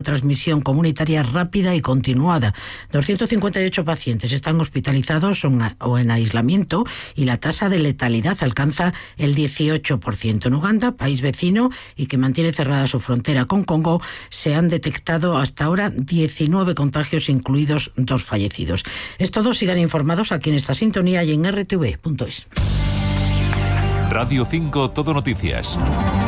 transmisión comunitaria rápida y continuada. 258 pacientes están hospitalizados o en aislamiento y la tasa de letalidad alcanza el 18%. En Uganda, país vecino y que mantiene cerrada su frontera con Congo, se han detectado hasta ahora 19 contagios, incluidos 2 fallecidos. Es todo, sigan informados aquí en esta sintonía y en rtv.es. Radio 5 Todo Noticias.